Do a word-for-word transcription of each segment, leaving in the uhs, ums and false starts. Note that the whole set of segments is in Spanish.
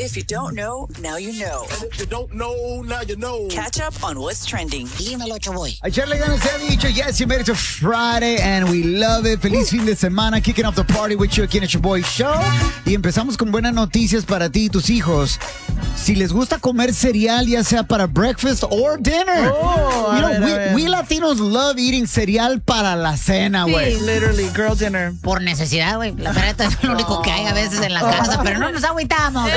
If you don't know, now you know. And if you don't know, now you know. Catch up on what's trending. Dímelo, Choboy. Echarle ganas se ha dicho. Yes, you made it to Friday and we love it. Feliz fin de semana. Kicking off the party with you aquí en el Choboy Show. Y empezamos con buenas noticias para ti y tus hijos. Si les gusta comer cereal, ya sea para breakfast or dinner. Oh, you know, ver, we, ver. we Latinos love eating cereal para la cena, güey. Sí, literally, girl dinner. Por necesidad, güey. La verdad es lo único que hay a veces en la casa, pero no nos agüitamos.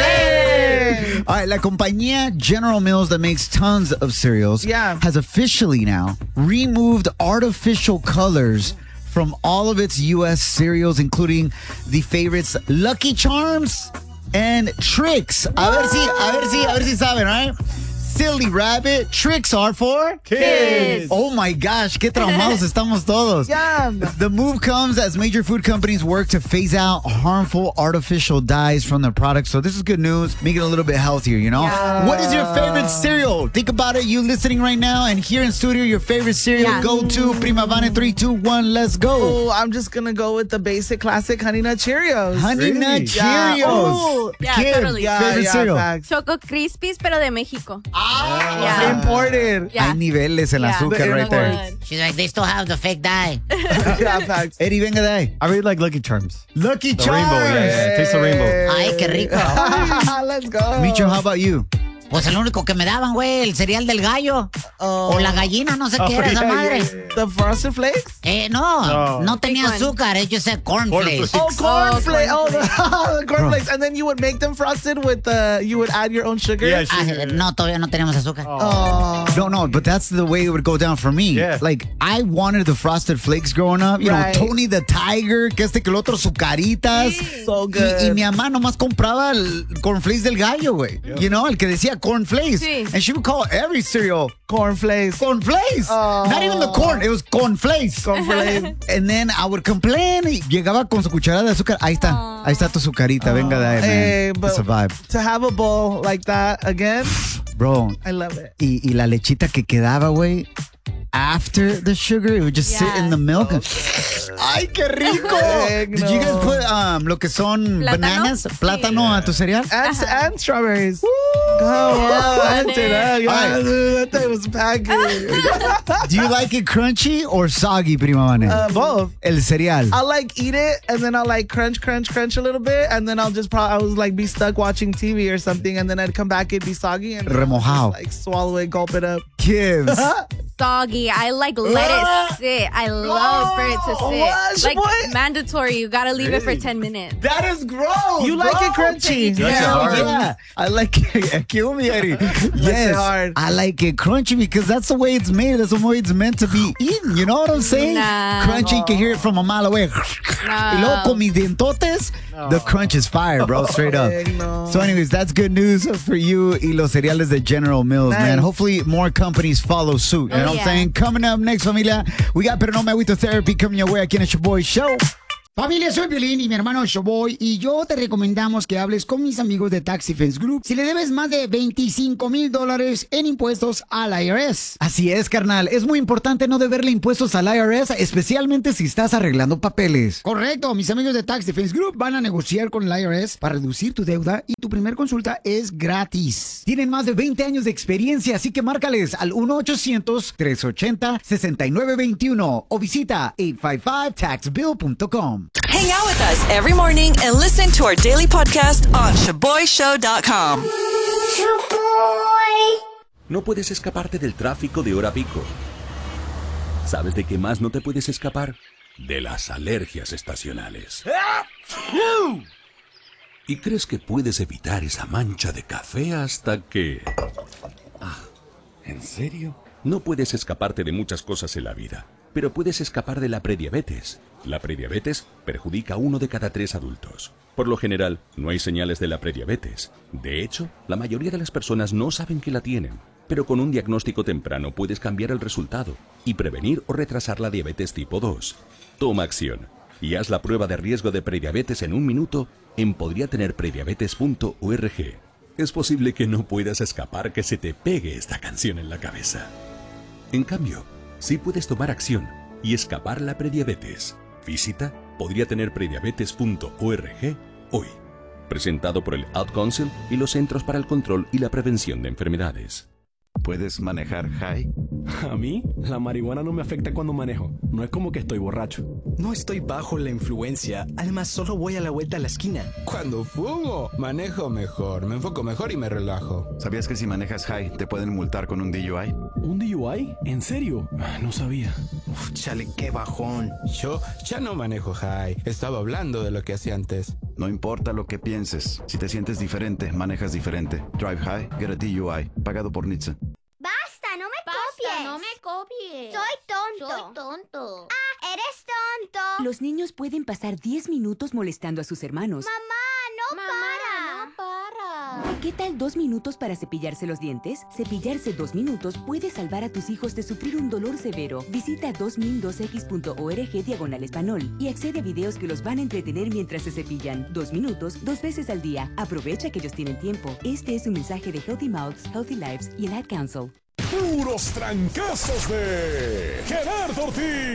Hey. All right, la compañía General Mills that makes tons of cereals Yeah. has officially now removed artificial colors from all of its U S cereals, including the favorites Lucky Charms and Trix. A ver si, a ver si, a ver si saben, right? Silly Rabbit. Tricks are for Kids. Oh my gosh, qué traumados estamos todos. Yum. The move comes as major food companies work to phase out harmful artificial dyes from their products. So this is good news. Make it a little bit healthier, you know? Yeah. What is your favorite cereal? Think about it. You listening right now and here in studio, your favorite cereal. Yeah. Go to Prima Vane three, two, one, let's go. Oh, I'm just gonna go with the basic classic Honey Nut Cheerios. Honey Nut Cheerios. Yeah. Oh. Yeah, Kid, totally. Yeah, favorite yeah, cereal. facts. Choco Crispies, pero de México. Yeah. Imported. Yeah. Hay niveles en Yeah. azúcar The right there. imports. She's like, they still have the fake dye. Yeah, facts. Eddie, venga de ahí. I really like Lucky Charms. Lucky The Charms. rainbow, yeah, yeah. Taste the rainbow. Ay, qué rico. Let's go. Micho, how about you? Pues el único que me daban, güey, el cereal del gallo. Oh. O la gallina, no sé qué Oh, era esa yeah, madre. yeah, yeah. The Frosted Flakes? Eh, no, No. no tenía Big one. azúcar. Ellos said cornflakes. Cornflakes. Oh, corn Oh, flakes. Oh, corn the, the corn flakes. And then you would make them frosted with the, you would add your own sugar? Yeah, Ah, sugar. no, todavía no tenemos azúcar. Oh. No, no, but that's the way it would go down for me. Yeah. Like, I wanted the Frosted Flakes growing up. You Right. know, Tony the Tiger, que este que el otro, Zucaritas. So Y, good. y mi mamá nomás compraba el cornflakes del gallo, güey. You know, el que decía cornflakes. Sí. And she would call every cereal Corn flakes. cornflakes. Oh. Not even the corn, it was cornflakes. Corn flakes. And then I would complain. Y llegaba con su cucharada de azúcar. Ahí está, ahí está tu azucarita. Venga de ahí, man. Hey, but It's a vibe. to have a bowl like that again, Bro, I love it. y, y la lechita que quedaba, güey, after the sugar, it would just sit in the milk. ¡Ay, qué rico! Heck Did you guys no. put um, lo que son ¿Plátano? bananas, Sí. plátano a tu cereal? And, and strawberries. Oh, wow. I did that. Yeah, Alright. dude, that thing was packaged. Do you like it crunchy or soggy, prima Vane? uh, both. El cereal. I'll like eat it and then I'll like crunch, crunch, crunch a little bit. And then I'll just probably, I was like be stuck watching T V or something. And then I'd come back, it'd be soggy. And then I'll Remojado. just, like swallow it, gulp it up. Kids. Soggy. I like let it sit. I love for it to sit. What, Like boy? mandatory. You gotta leave it for ten minutes. That is gross. You like bro. it crunchy? That's Hell hard. yeah. I like it. Kill me, Eddie. Yes. it hard. I like it crunchy because that's the way it's made. That's the way it's meant to be eaten. You know what I'm saying? Nah. Crunchy, you can hear it from a mile away. Nah. Y luego con mis dientotes, the crunch is fire, bro. Straight up. Heck no. So anyways, that's good news for you y los cereales de General Mills, man. Nice. Hopefully more companies follow suit. You know Oh, what I'm yeah. saying? Coming up next, familia, we got Pero No Me Agüito Therapy coming your way aquí en el Choboy Show. Familia, soy Piolín y mi hermano Shoboy y yo te recomendamos que hables con mis amigos de Tax Defense Group si le debes más de veinticinco mil dólares en impuestos al I R S. Así es, carnal. Es muy importante no deberle impuestos al I R S, especialmente si estás arreglando papeles. Correcto, mis amigos de Tax Defense Group van a negociar con el I R S para reducir tu deuda y tu primer consulta es gratis. Tienen más de veinte años de experiencia, así que márcales al uno ochocientos, tres ochenta, sesenta y nueve veintiuno o visita ocho cinco cinco tax bill punto com. Hang out with us every morning and listen to our daily podcast on shaboy show dot com. No puedes escaparte del tráfico de hora pico. ¿Sabes de qué más no te puedes escapar? De las alergias estacionales. Y crees que puedes evitar esa mancha de café hasta que... Ah, ¿en serio? No puedes escaparte de muchas cosas en la vida, pero puedes escapar de la prediabetes. La prediabetes perjudica a uno de cada tres adultos. Por lo general, no hay señales de la prediabetes. De hecho, la mayoría de las personas no saben que la tienen. Pero con un diagnóstico temprano puedes cambiar el resultado y prevenir o retrasar la diabetes tipo dos. Toma acción y haz la prueba de riesgo de prediabetes en un minuto en podría tener prediabetes punto org. Es posible que no puedas escapar que se te pegue esta canción en la cabeza. En cambio, sí puedes tomar acción y escapar la prediabetes. Visita podría tener prediabetes punto org hoy. presentado por el Ad Council y los Centros para el Control y la Prevención de Enfermedades. ¿Puedes manejar high? A mí, la marihuana no me afecta cuando manejo. No es como que estoy borracho. No estoy bajo la influencia. Además, solo voy a la vuelta a la esquina. Cuando fumo, manejo mejor, me enfoco mejor y me relajo. ¿Sabías que si manejas high te pueden multar con un D U I? ¿Un D U I? ¿En serio? No sabía. Uf, chale, qué bajón. Yo ya no manejo high. Estaba hablando de lo que hacía antes. No importa lo que pienses. Si te sientes diferente, manejas diferente. Drive high, get a D U I. Pagado por N H T S A. ¡Basta! ¡No me Basta, copies! no me copies. Soy tonto. Soy tonto. ¡Ah, eres tonto! Los niños pueden pasar diez minutos molestando a sus hermanos. ¡Mamá, no Mamá, para! no para. ¿Qué tal dos minutos para cepillarse los dientes? Cepillarse dos minutos puede salvar a tus hijos de sufrir un dolor severo. Visita dos mil dos x punto org diagonal español y accede a videos que los van a entretener mientras se cepillan. Dos minutos, dos veces al día. Aprovecha que ellos tienen tiempo. Este es un mensaje de Healthy Mouths, Healthy Lives y el Ad Council. Puros trancazos de Gerardo Ortiz.